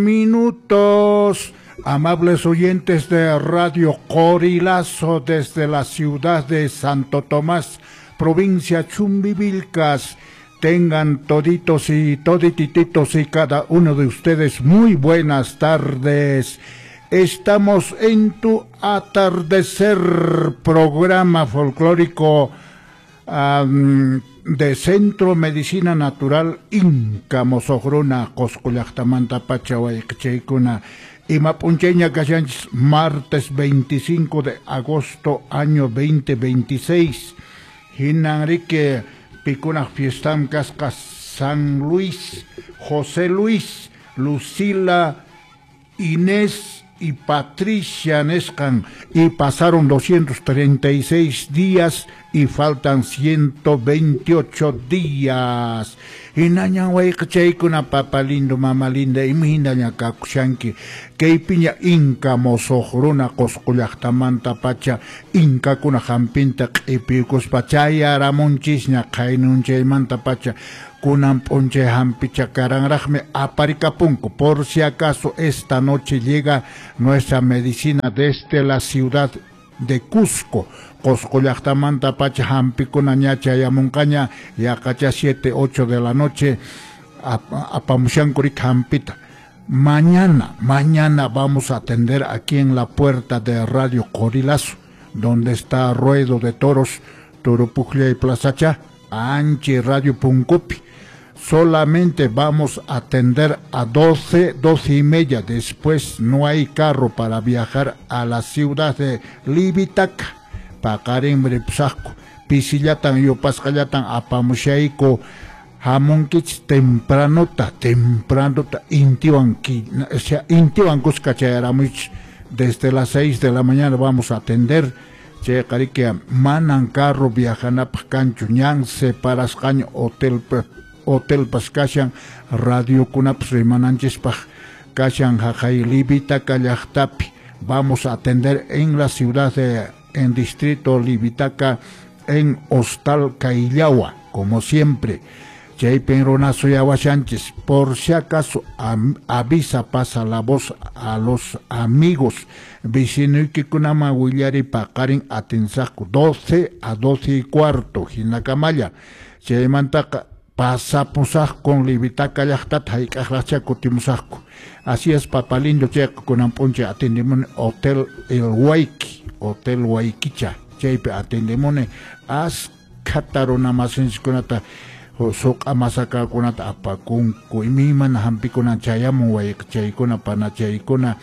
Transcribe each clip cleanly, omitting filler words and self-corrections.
Minutos, amables oyentes de Radio Corilazo desde la ciudad de Santo Tomás, provincia Chumbivilcas. Tengan toditos y todititos y cada uno de ustedes muy buenas tardes. Estamos en tu atardecer, programa folclórico de Centro Medicina Natural Inca Mosohruna Coscollactamanta Pachahuaycachaykuna Imapuncheña Cachanchis, martes 25 de agosto año 2026. Hinanrique Picuna Fiestam Cascas San Luis, José Luis, Lucila, Inés y Patricia Nescan, y pasaron 236 días y faltan 128 días. Y naña huaycachaykuna papa lindo, mama linda, y mihindaña kakushanki, que piña inca mosohruna coscollactamanta pacha, inca kuna jampinta q'ipiykus pachaya ramonchisña qaynunchaymanta pacha, kunan ponche hampicha karanrajme aparikapunko. Por si acaso esta noche llega nuestra medicina desde la ciudad de Cusco. Coscollactamanta pacha hampikuna ñacha yamuncaña yakacha 7, 8 de la noche apamushankurik hampita. Mañana vamos a atender aquí en la puerta de Radio Corilazo, donde está Ruedo de Toros, Turupuglia y Plazacha, Anchi Radio Puncupi. Solamente vamos a atender a 12 y media. Después no hay carro para viajar a la ciudad de Libitaca. Pakarin Bripsasco, Pisillatan y Pascallatan, Apamushaiko, Hamonkich, tempranota, Intiwan Cuscachayaramuch. Desde las 6 de la mañana vamos a atender. Che Cariquea, Manan carro viajanap Canchuñán, Separascaño, Hotel Pascachan, Radio Cunaps Rimananchispaj, Cachan Jajailibita Callachtapi. Vamos a atender en la ciudad en distrito Libitaca, en Hostal Caillagua, como siempre. Chaypen Ronazo Yawa Sánchez, por si acaso avisa, pasa la voz a los amigos vecinos que kunama Willari Pakarin Atensaco 12 a 12 y cuarto, Jinacamaya. Chaymantaka pasa posaj con Libitaca Yachtat, Haikaracha Cotimusasco. Así es, papalindo checo con Amponche, atendemos Hotel El Huayqui, Hotel Huayquicha, Chaype atendemos as Catarona Masensiconata. Sok amasaka kunata apacunco y miman hampicona chayamu chaykuna panachaykuna.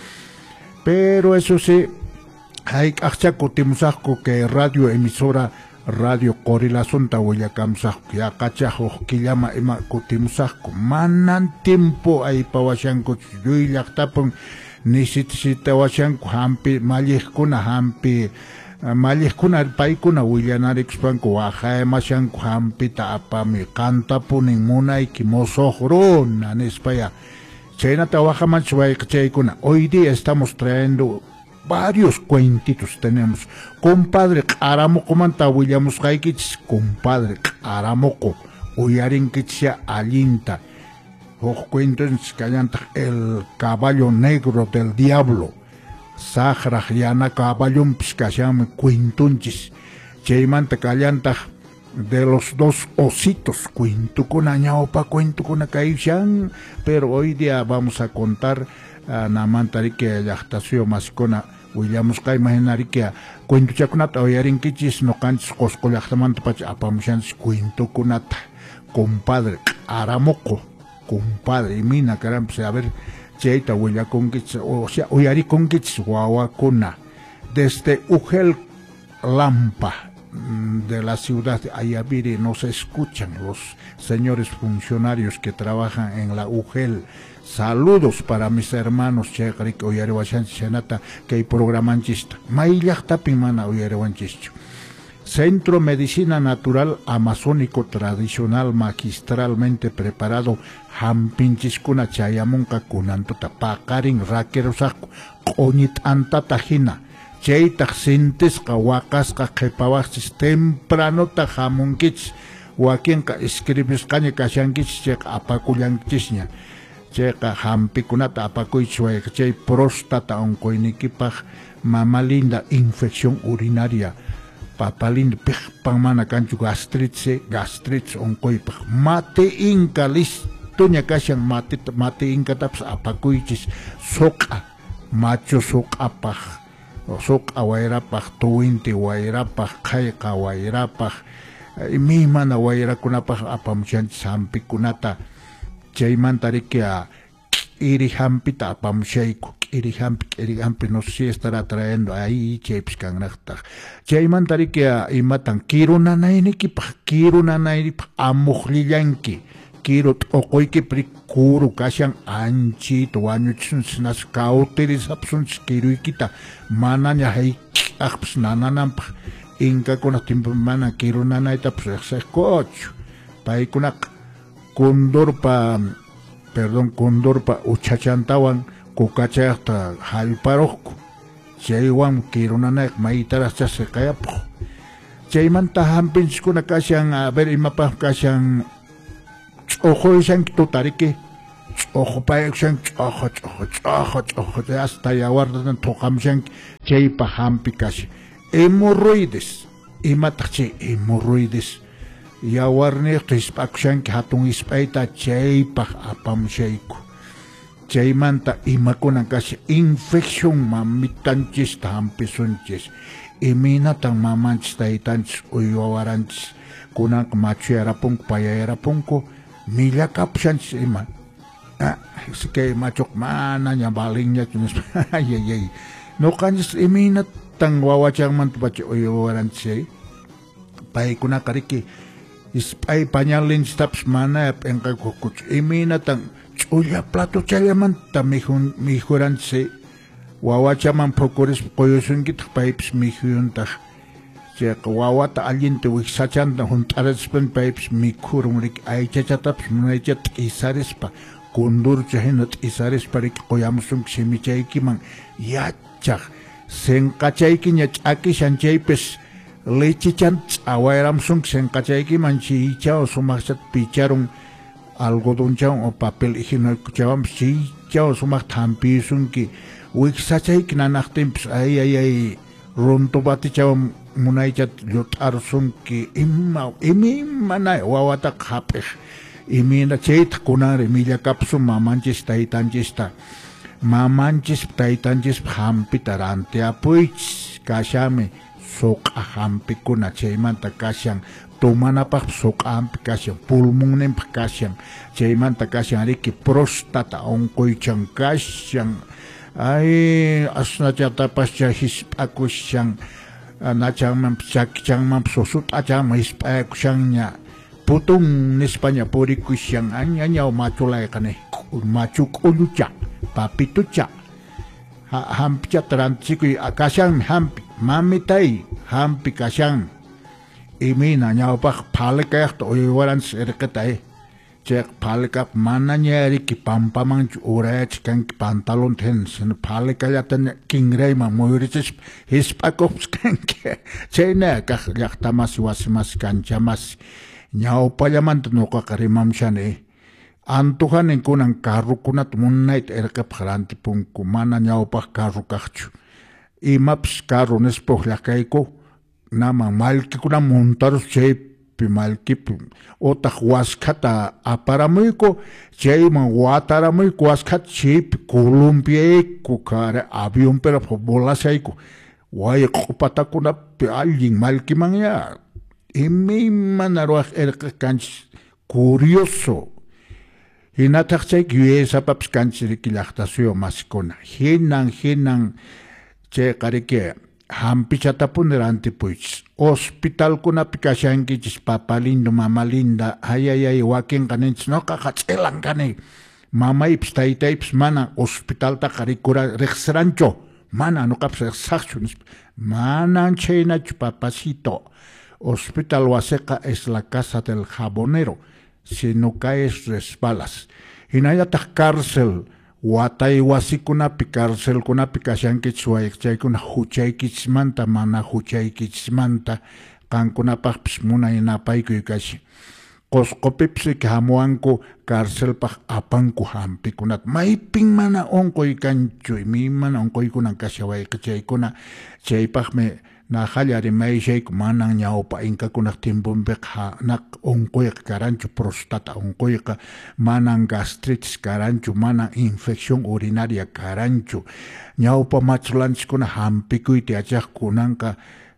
Pero eso sí, hay achacutimusasco que radio emisora Radio Corilazo Tahuyakamsasco ya cachajo que llama ema cutimusasco manan tiempo ahí pawashanco yuyactapon ni sitawashanco hampi malejkuna hampi Malejkuna paikuna Willanarixpanco Wajaemashanco hampita apami canta punin munayki mosohrona nespaya. Chayna tawajamanchwaykchaykuna. Hoy día estamos trayendo varios cuentitos. Tenemos compadre Aramoco manta Willamusqaykichis, compadre Aramoco uyarinkichia allinta. Cuentos que el caballo negro del diablo. Sahra yana caballón piscashame cuintunchis. Chaymanta callanta de los dos ositos. Cuento con añaupa, cuento con acaishan. Pero hoy día vamos a contar namantarique yachtasio masicona. Williams ka imaginarique cuento chakunata oyarinkichis no canchis coscolachtamanta pach apamushans cuento kunata. Compadre Aramoco, compadre mina carampe a ver. Cheita huella con o sea, uyari con Guaguacuna, desde Ugel Lampa de la ciudad de Ayaviri nos escuchan los señores funcionarios que trabajan en la Ugel. Saludos para mis hermanos Chekrik Uyarehuachan Chenata que hay programanchista. Maillachta Pimana Uyarehuanchicho. Centro Medicina Natural Amazónico Tradicional Magistralmente Preparado Hampinchiskuna Chayamunka Kunantota Pakarin Raquerosaco Onit Antatajina Cheitak Sintisca Huacasca Kepawachis Tempranota Jamunkich Huaquenca Escribiscaña Cashanquich Apacuyanchisña chayqa hampikunata apakuychway chay próstata onkoynikipaq mama linda infección urinaria papalindo piqpan mana kanchu gastritis onkoypaq mate inca listoña kashan mate incatapas apakuychis soqa macho soqapaq soqa wayrapaq tuwinti wayrapaq qayqa wayrapaq imimana wayrakunapaq apamushanchis hampikunata chaymanta rikia k'iri hampita apamushayku k'iri hampi no sé si estará trayendo ahí chaypis kanraqtaq chaymanta rikia imatan kiru nanaynipaq amuqlillanki kiru t'uquykipri kuru kashan anchito wañuchisunchis nas cauterizapsunchis kiruykita manaña hayk'aqpis nanananpaq inkakunaq timpu mana kiru nanaytapis riqsaykuchu paykunaqa Condorpa uchachantawan kukachayaqta hallparuqku chaywan kirunanayq maytaraq chasqiqayapuq chaymanta hampinchikkuna kashan a ver imapaq kashan ch'uquyashanki tutariki ch'uqupayushanki ch'uqu hasta yawartatan tuqamushanki chaypa hampi kashan hemorroides imataq chay hemorroides yawarniqta hisp'akushanki hatun hisp'ayta chaypaq apamushayku chaymanta imakunan kasha infección mamitanchista hampisunchis iminatan mamanchis taytanchis uywawaranchis kunanqa machuyarapunku payayarapunku millakapushanchis ima kay machuq manaña balinñachu ayayay nuqanchis iminatan wawachanmanta pacha uywawaranchis paykunaqa riki ispay pañalinchitapas mana p'inqakukuchu iminatan ch'ulla plato chayllamanta mijuranchis wawachaman procuris quyusunkitaq paypis mijuyuntaq chayqa wawata allinta wiksachanta hunt'arachishpan paypis mikhurun riki aychachatapis munaycha t'qisarispa kundurcha hina t'qisarispa riki quyamusunki simichaykiman yachaq sinqachaykiña ch'akishan chaypis lechichan awayramsun senqachaykiman chichaw sumaqchat picharon algodonchaw o papel higiénicochawan chichaw sumaq thampisunki wiksachayki nanaqtinpis ay runtubatichaw munaychat llut'arsunki imimana wawata qhap'iq imina chayta kunari millakapsun mamanchis taytanchista mamanchis taytanchis hampita rantiapuychis kashami soqa hampikuna chaymanta kashan tumanapaq soqa hampi kashan pulmonninpaq kashan chaymanta kashan riki próstata onquychan kashan ay asnachatapas hisp'akushan nachanmanpas chakichanmanpas usut'achanman hisp'akushanña putun nispaña purikushan añañaw machulayqani machu k'ullucha papitucha hampichata rantichikuy kashanmi hampi mamitay hampi kashan imina ñawpaq phalikayaqta uywaranchis irqitay chay phalikap manaña riki pampamanchu urayachis kanki pantalonta hina sino phalikallata kinrayman muyurichis hisp'akuqpis kanki chayna kaq llaqtamasi wasimasi kanchamasi ñawpallamanta nuqaqa rimamushani antuhanin kunan carrukunata munayta irqipaq rantipunku mana ñawpaq carru kaqchu imapas carro nispuq llaqayku naman malkikuna montarus chaypi malkipi otaq waskata aparamuyku chayman wataramuyku waskata chaypi columpiayku kare avión pero volasayku wayq'upatakunapi allin malkimanña imimana ruwaq irqa kanchis curioso hinataq chayki yuyaysapapis kanchis riki llaqtasuyo masikuna hinan chayqa riki hampichatapuni rantipuychis hospitalkunapi kashankichis papa lindo mama linda ayayay wakinqa ninchis nuqaqa ch'ilankani mamaypis taytaypis mana hospitaltaqa riqsiranchu mana nuqapis riqsaqchu manan chaynachu papacito hospital wasiqa es la casa del jabonero si no caes resbalas hinallataq cárcel watay wasikunapi cárcelkunapi kashankichis wayqchaykuna huchaykichismanta mana huchaykichismanta qankunapaqpis munay napaykuy kashi qosqopips hamuanku cárcelpaq apanku hampikunata maypin mana onqoy kanchu mi mana onqoykunan kashawayqa chaykuna chaypaqmi najallari mayshayku manan ñawpa inkakunaq tiempunpiq naq onquyqa karanchu prostata onquyqa manan gastritis karanchu manan infección urinaria karanchu ñawpa machulanchiskuna hampikuyta yachaqkunanqa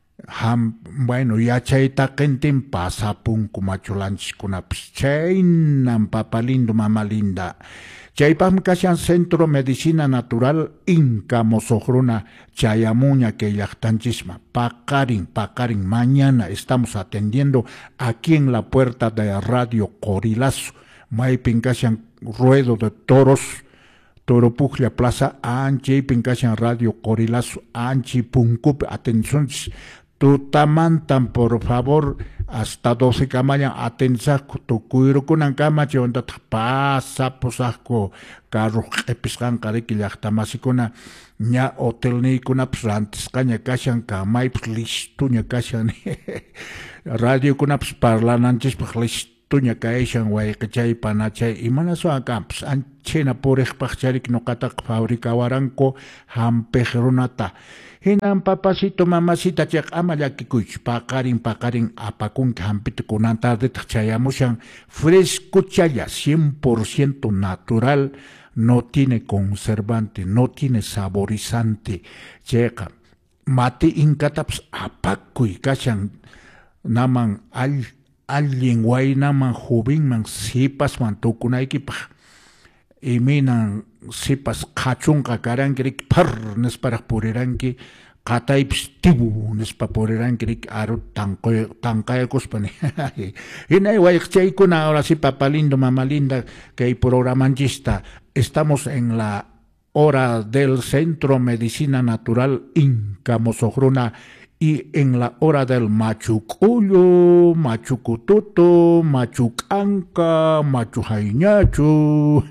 bueno yachayta qintin pasapunku machulanchikkunapas chaynan papa lindo mama linda chaypaqmi kashan Centro Medicina Natural Inca Mozoqruna chayamuña kay llaqtanchisma paqarin mañana estamos atendiendo aquí en la puerta de Radio Corilazo maypin kashan Ruedo de Toros Toropuglia Plaza anchi pinkashan Radio Corilazo anchi punkup atención tutamantan por favor hasta 12 kamayan atensa tukuyro kunan kama chonta pasa posasco carro episkan kariki llaqtamasikuna ña hotel ni kuna antes kaña kashan kamay listo ña kashan radio kuna parlananchis listo ña kaishan wayqichay panachay imana so akamps anchena porejpaqcharik noqataq fabricawaranko hampej runata hinan papacito mamacita chaq ama llakikuych paqarin apakunki hampita kunan tardeta chayamushan fresco chaya 100% natural no tiene conservante no tiene saborizante chayqa mati inkataps apakuy kashan naman alguien waynaman jubinman sipasman tukunaykipaq iminan sipas qhachunqa karankirik par nisparaq puriranki qataypis tibu nispa purirankirik aru tanqaykuspani hinay wayqchaykuna ahora sí papa lindo mama linda kay programanchista estamos en la hora del Centro Medicina Natural Inca Mozoqruna y en la hora del machucuyo, machucututo, machucanca, machujañachu.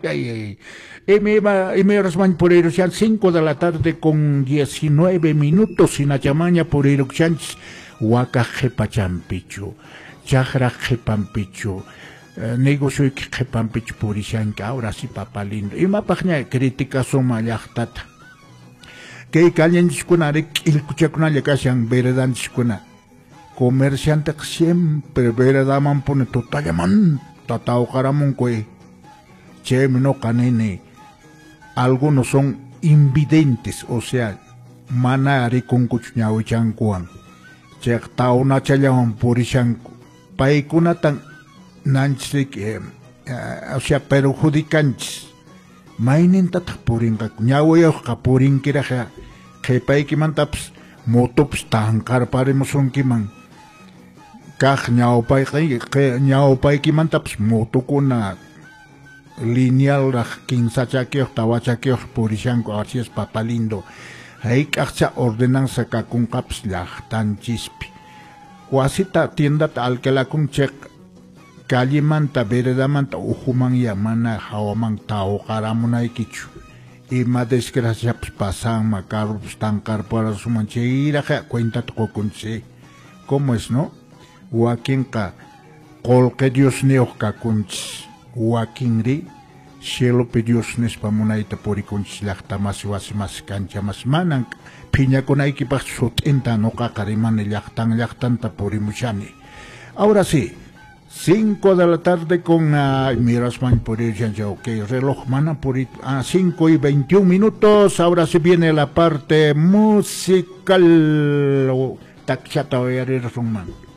Y me rasman por Iruchan 5 de la tarde con 19 minutos sin achamaña por Iruchan Huaca Jepachampichu, Chajra Jepampichu, negocio y Jepampichu por Ishanka, ahora sí papá lindo. Y mapagna crítica suma yachtata. Que callen discuna el cuchacuna le casan veredan discuna comerciante siempre veredaman pone totallaman tatao caramon que chemino canene algunos son invidentes o sea mana ari con cuchñao chancuan chektao na challaman purishanku paikuna tan nanchik o sea perjudicantes mainin tatak purin ka ñawayo ka purin kira kepay kiman taps motops tankar pare musonki man kah ñawpay kiman taps moto kuna lineal ra 15 chakio tawachakio purishanko así es papa lindo hay kacha ordenanza ka kun kaps llaqtanchispi wasita tienda alkela kun check Kalimanta veredamanta ujuman yamana hawaman tao karamunaykichu ima desgracia pasan macarro tankar para su mancheira cuenta tokunche cómo es no huaquinka colque Dios neoka kunch huaquinri cielo pe Dios nes pamunaita porikunch llaqtamas wasimas kanchamas manan piña kunayki pas sutenta no kakariman llaqtanta porimuchani ahora sí 5 de la tarde con Mirasman por ir ya ok, reloj mana por 5 y 21 minutos. Ahora se viene la parte musical. Takchata o